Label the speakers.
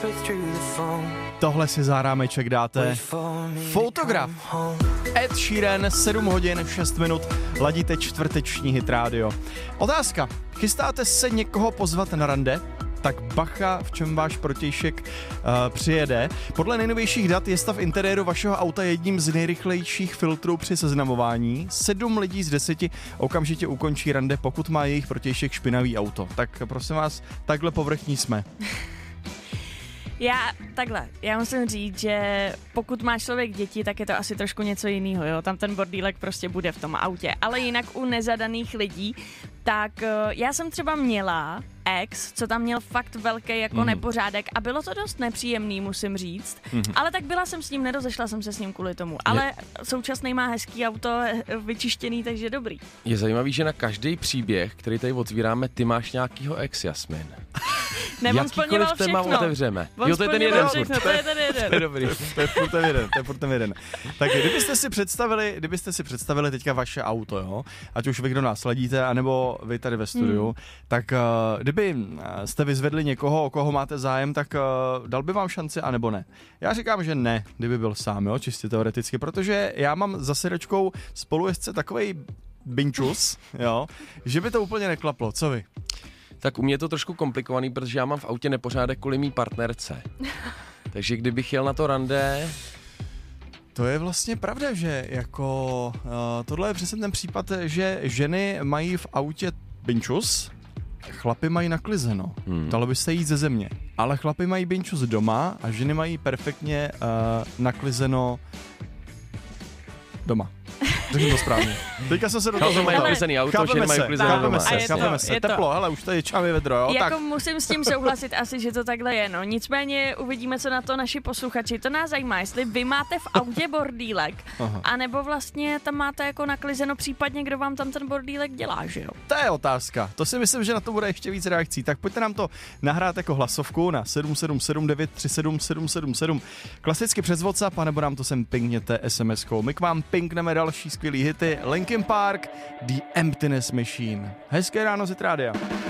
Speaker 1: Tohle si za rámeček dáte. Fotograf. Ed Sheeran, 7 hodin, 6 minut, ladíte čtvrteční Hit Radio. Otázka, chystáte se někoho pozvat na rande? Tak bacha, v čem váš protějšek přijede. Podle nejnovějších dat je stav interiéru vašeho auta jedním z nejrychlejších filtrů při seznamování. 7 lidí z 10 okamžitě ukončí rande, pokud má jejich protějšek špinavý auto. Tak prosím vás, takhle povrchní jsme.
Speaker 2: Já musím říct, že pokud má člověk děti, tak je to asi trošku něco jiného, jo, tam ten bordílek prostě bude v tom autě, ale jinak u nezadaných lidí, tak já jsem třeba měla ex, co tam měl fakt velký jako nepořádek a bylo to dost nepříjemný, musím říct, ale tak byla jsem s ním, nerozešla jsem se s ním kvůli tomu, ale současný má hezký auto, vyčištěný, takže dobrý.
Speaker 3: Je zajímavý, že na každý příběh, který tady otvíráme, ty máš nějakýho ex, Jasmin.
Speaker 2: Ne, on splňoval všechno.
Speaker 3: Otevřeme.
Speaker 2: On
Speaker 3: to je ten jeden.
Speaker 2: Všechno, to je ten jeden.
Speaker 1: To je dobrý, to je furt ten jeden. Tak kdybyste si představili teďka vaše auto, jo, ať už vy, kdo nás sledíte, anebo vy tady ve studiu, tak kdyby jste vyzvedli někoho, o koho máte zájem, tak dal by vám šanci, anebo ne? Já říkám, že ne, kdyby byl sám, jo, čistě teoreticky, protože já mám za sedačkou spolujezdce takovej binčus, jo, že by to úplně neklaplo. Co vy?
Speaker 3: Tak u mě je to trošku komplikovaný, protože já mám v autě nepořádek kvůli mý partnerce. Takže kdybych jel na to rande...
Speaker 1: To je vlastně pravda, že jako tohle je přesně ten případ, že ženy mají v autě binčus, chlapi mají naklizeno. Dalo by se jít ze země. Ale chlapi mají binčus doma a ženy mají perfektně naklizeno doma. Řeknu to správně. Teďka jsem se do toho
Speaker 3: mají naklizený auto, ženy mají uklizené doma.
Speaker 1: Chápeme se. Teplo, hele, už tady čámi vedro, jo?
Speaker 2: Jako
Speaker 1: tak.
Speaker 2: musím s tím souhlasit asi, že to takhle je, no. Nicméně uvidíme, co na to naši posluchači. To nás zajímá, jestli vy máte v autě bordílek, anebo vlastně tam máte jako naklizeno, případně kdo vám tam ten bordílek dělá, že jo?
Speaker 1: To je otázka. To si myslím, že na to bude ještě víc reakcí. Tak pojďte nám to nahrát jako hlasovku na 777 937 777. Klasicky přes WhatsApp, anebo nám to sem pingněte SMS-kou. My k vám pingneme další skvělý hity. Linkin Park, The Emptiness Machine. Hezké ráno z Hit Rádia.